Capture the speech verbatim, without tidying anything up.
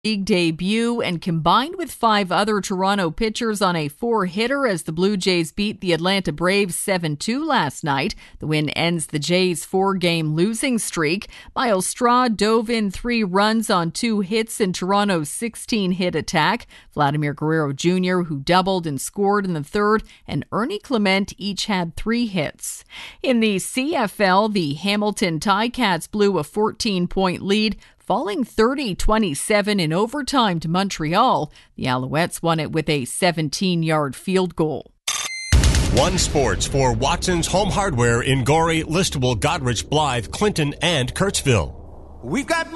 league debut and combined with five other Toronto pitchers on a four-hitter as the Blue Jays beat the Atlanta Braves seven two last night. The win ends the Jays' four-game losing streak. Myles Straw dove in three runs on two hits in Toronto's sixteen-hit attack. Vladimir Guerrero Junior, who doubled and scored in the third, and Ernie Clement each had three hits. In the C F L, the Hamilton Ticats blew a fourteen-point lead, falling thirty twenty-seven in overtime to Montreal. The Alouettes won it with a seventeen-yard field goal. One Sports for Watson's Home Hardware in Gorey, Listowel, Goderich, Blythe, Clinton, and Kirksville. We've got